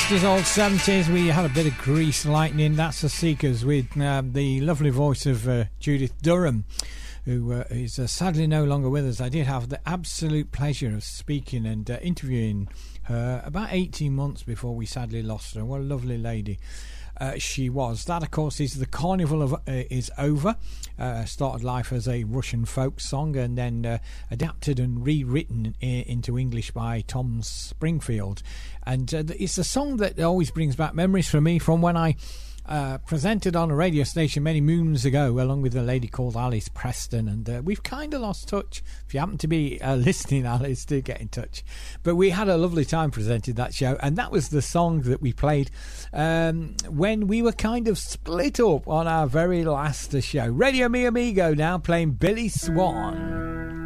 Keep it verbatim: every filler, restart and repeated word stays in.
Masters old seventies. We had a bit of Grease Lightning. That's the Seekers with uh, the lovely voice of uh, Judith Durham, who uh, is uh, sadly no longer with us. I did have the absolute pleasure of speaking and uh, interviewing her about eighteen months before we sadly lost her. What a lovely lady uh, she was. That, of course, is The Carnival of, uh, is Over. Uh, started life as a Russian folk song and then uh, adapted and rewritten I- into English by Tom Springfield. And uh, it's a song that always brings back memories for me from when I uh, presented on a radio station many moons ago, along with a lady called Alice Preston. And uh, we've kind of lost touch. If you happen to be uh, listening, Alice, do get in touch. But we had a lovely time presenting that show, and that was the song that we played um, when we were kind of split up on our very last show. Radio Mi Amigo now playing Billy Swan.